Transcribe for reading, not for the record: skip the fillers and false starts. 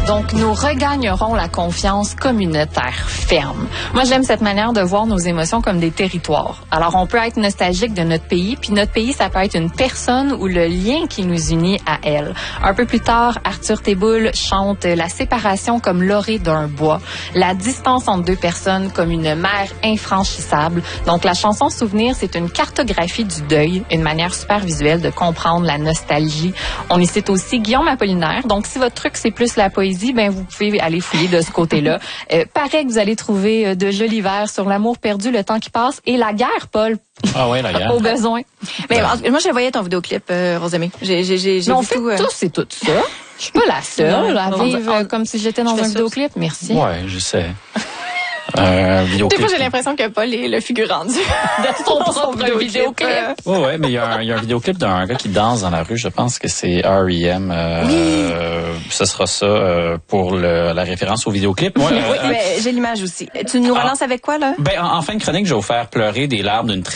Donc, nous regagnerons la confiance communautaire ferme. Moi, j'aime cette manière de voir nos émotions comme des territoires. Alors, on peut être nostalgique de notre pays, puis notre pays, ça peut être une personne ou le lien qui nous unit à elle. Un peu plus tard, Arthur Théboul chante la séparation comme l'orée d'un bois, la distance entre deux personnes comme une mer infranchissable. Donc, la chanson Souvenir, c'est une cartographie du deuil, une manière super visuelle de comprendre la nostalgie. On y cite aussi Guillaume Apollinaire. Donc, si votre truc, c'est plus la poésie, ben vous pouvez aller fouiller de ce côté-là. Paraît que vous allez trouver de jolis vers sur l'amour perdu, le temps qui passe et la guerre, Paul. Ah ouais, la guerre. Au besoin. Mais moi, je voyais ton vidéoclip, Rosamie. J'ai on vu fait tout. tous et tout ça. Je suis pas la seule à vivre comme si j'étais dans un vidéoclip. Merci. Ouais, je sais. Des fois, j'ai l'impression que Paul est le figurant de ton propre vidéoclip. Ouais, mais il y a un vidéoclip d'un gars qui danse dans la rue. Je pense que c'est R.E.M. Ce sera ça pour la référence au vidéoclip. Moi, oui, j'ai l'image aussi. Tu nous relances avec quoi, là? En fin de chronique, j'ai offert pleurer des larmes d'une